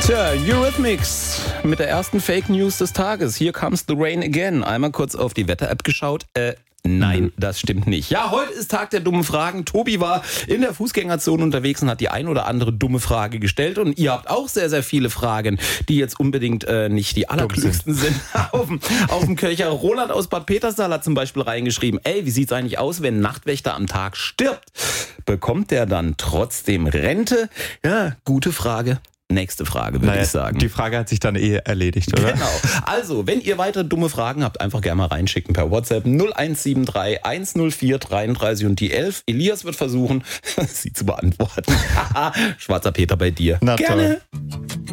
Tja, Eurythmics mit der ersten Fake News des Tages. Here comes the rain again. Einmal kurz auf die Wetter-App geschaut. Nein, das stimmt nicht. Ja, heute ist Tag der dummen Fragen. Tobi war in der Fußgängerzone unterwegs und hat die ein oder andere dumme Frage gestellt. Und ihr habt auch sehr, sehr viele Fragen, die jetzt unbedingt nicht die allerklügsten sind. Auf dem Köcher Roland aus Bad Petersdal hat zum Beispiel reingeschrieben, wie sieht's eigentlich aus, wenn ein Nachtwächter am Tag stirbt? Bekommt der dann trotzdem Rente? Ja, gute Frage. Nächste Frage, würde ich sagen. Die Frage hat sich dann erledigt, oder? Genau. Also, wenn ihr weitere dumme Fragen habt, einfach gerne mal reinschicken per WhatsApp 0173 104 33 und die 11. Elias wird versuchen, sie zu beantworten. Schwarzer Peter bei dir. Na, gerne. Toll.